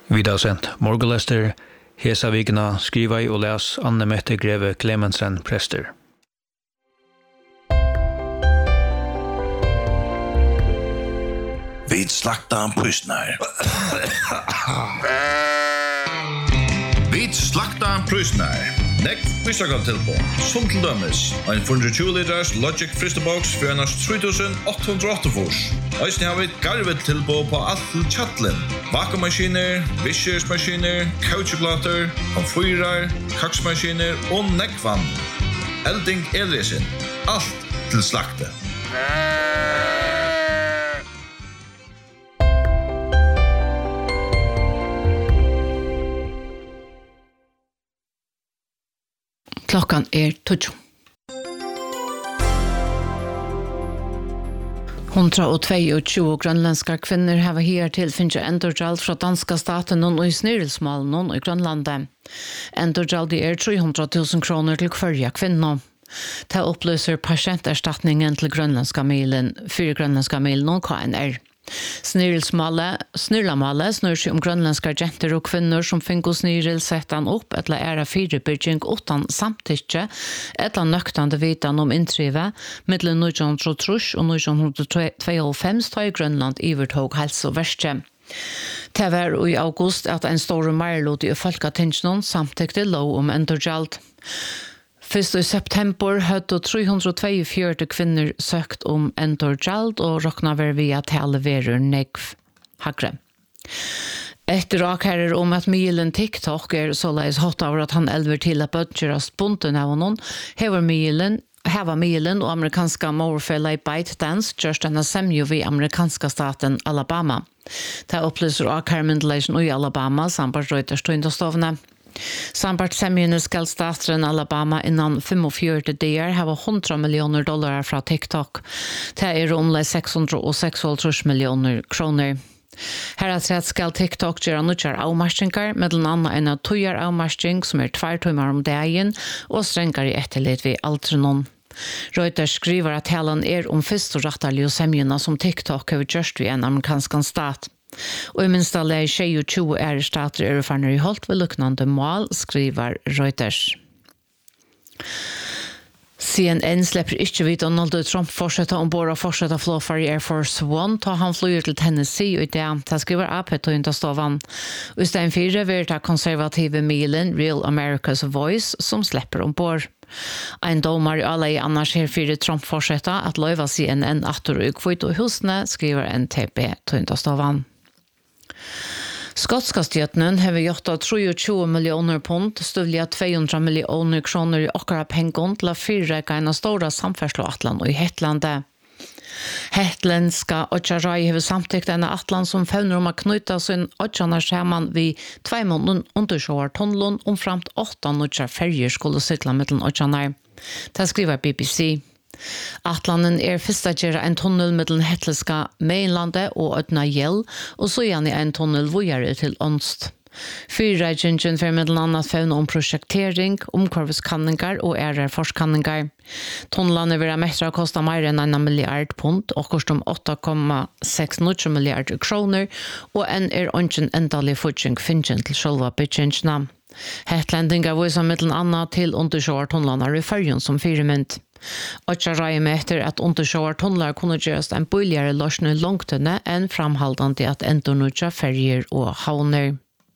Vidar sendt Morgenlester, hesa vikna skriva I og les Anne Mette Greve Clemensen prester. Vid slakta prysnar. Vid slakta prysnar. Nekk prysakall tilbå. Som til dømes. En 420 liters Logic Fristebox for annars 3.808 fors. Eisen har vi garvet tilbå på alt til chattlen. Vakuummaskiner, viskersmaskiner, couchplater, komfyrar, kaksmaskiner og nekkvann. Elding elresin. Alt til slakte. Klockan 12. 122 grønlandska kvinner har her til finnet endurgjald fra danska staten og I snirelsmalen I Grønlandet. Endurgjald 300.000 kroner til hver kvinne. Det opplyser pasienterstatningen til grønlandska milen, 4 grønlandska milen og KNR. Snirlamalet snur seg grønlandska jenter og kvinner som finner snirel setan opp eller æra firebygging utan samtykke eller nøktande vitan intrive mellom 1903 og 1992 ta I Grønland ivertog helse og verste. Det var I august at en stor marlot I Folketingnon samtykte lov endurgjald. Først I september hadde 342 kvinner søkt endurgjald og råkna ver via televerer negv hagre. Etter akherer at milen TikTok såleis hot over at han elver til at bøtjerast bunten av honom, hever milen og amerikanska morfella I ByteDance gjørst denne semjo vid amerikanska staten Alabama. Det opplyser akhermyndelation I Alabama samt Reuters tøyndastovne. Sambart semjene skal staten Alabama innan 45 dagar hava $100 miljoner fra TikTok. Det omlai 636 miljoner kroner. Her skal TikTok gjøre nødjar avmarskingar, mellom annet en av tøyar avmarsking som 2 timer om dagen, og strengare etterlit ved altrenon. Reuters skriver at helan først og rattallige semjene som TikTok har gjørst ved en amerikansk stat. Og I minst alle 22 stater fanner I holdt ved luknande mål, skriver Reuters. CNN slipper ikke vidt Donald Trump fortsette ombord og fortsette flåfar I Air Force One, ta han flyr til Tennessee og det. Det skriver AP til Indastovan. Og I stedet 4 vil det konservative milen Real America's Voice som slipper ombord. En domar I alle annars her 4 Trump fortsette at løyva CNN atter og ukvitt og husene, skriver NTB til Indastovan. Skotska stjøtnen har gjort 23 millioner pund, stuvliga 200 millioner kroner I okkara pengon til å fyrreka en av stora samferdsloatlan I Hetlandet. Hetlandska Otjarai har samtykt en atlan som fevner å knyta sin Otjanar saman vid 2 måneder undersjåar tunnelon framt 8 nødja ferger skulle sykla mellom Otjanar. Det skriver BBC. Atlanen fyrsta gjera en tunnel mellom Hetlandska mainlandet og Øtna Gjell, og så igjen en tunnel vujare til Ånst. Fyrregjingen for mellom annet fevne projektering, omkvarveskanningar og forskanningar. Tunnelene vil mestra kosta mer enn 1 milliard pund, og kost 8,6 milliarder kroner, og en ongen endelig fortjeng finjen til sjølva byggingene. Hetlandingar viser mellom annet til undersjåar tunnelene I fyrjen som fyremynd. Otjarai etter at undersjåar tunnlar kunne gjøres en billigere løsning langtene enn framhaldende at endurnutja ferger og havner.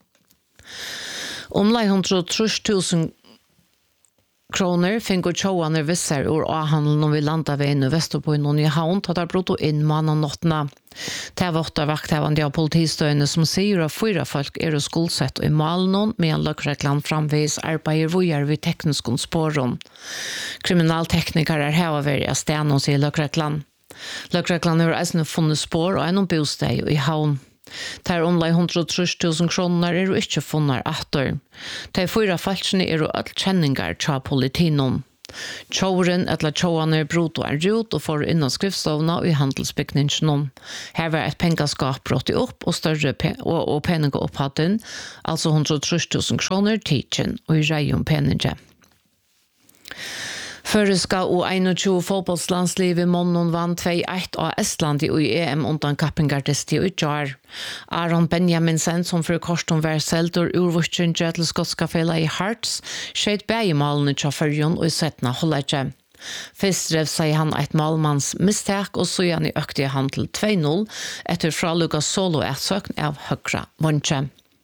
Omlai 130.000 kroner finner tjåane visser ur avhandelen vi landa ved inn I Vesterboen I havn tatt brutto inn mannanottene. Det var 8 vakthevande av politistøyene som sier at 4 folk skolsett I Malnon med en løkrekland framvis arbeider vujar vid teknisk spåren. Kriminalteknikere her vært I stedet, sier løkrekland. Løkrekland har eisende funnet spår og en bostad I havn. Det omlai 130.000 kroner ikke funnet atter. De 4 falskene alt kjenningar tja politinon. Tjåren eller tjåane brot og rut og får innan skriftstovna og I handelsbygningen. Her var et pengaskap brått opp og større og peninga opphatten, altså 130.000 kroner tidsen og I reion peninga. Føreska og 21 fotbollslandsliv i Monnon vann 2-1 av Estland i EM undan kappingartist i utjar. Aron Benjaminsen, som for kortom var selt og urvurskjønge til skotska fela i Hearts, skjøt bægemalene til fyrjon og i setna holdet. Først drev seg han et malmanns mistak og så han i øktige han til 2-0 etter fralugga solo-etsøkn av høgra vondje.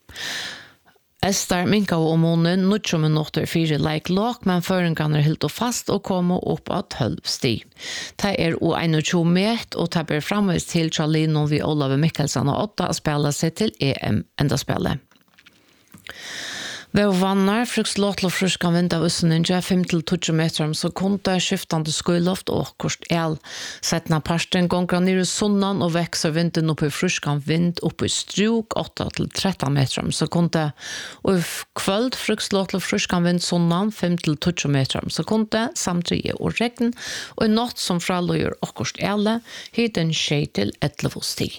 Estar minka og månen 90 minutter 4 lok, men føringene helt og fast og kommer opp av 12 sti. Det er o 21 met, og det blir framvist til Charlino vi Olav Mikkelsen og 8 å spille seg til EM enda spillet. Ved vannar, frukslåttel og fruskan vind av Øsseninja 5-20 meter, så kunde skiftande skuiloft og kurst el. Setna parsten gonger nere sunnan og vekser vinden opp i fruskan vind opp i struk 8-13 meter, så kunde og kvöld frukslåttel og fruskan vind sunnan 5-20 meter, så kunde samtidig og regn, og i natt som fraløyer og kurst ele, hiten skje til 11 sti.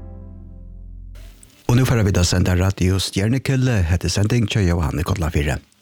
Og nå får vi da sende radio Stjernekølle, heter sending til Johanne Kodla 4.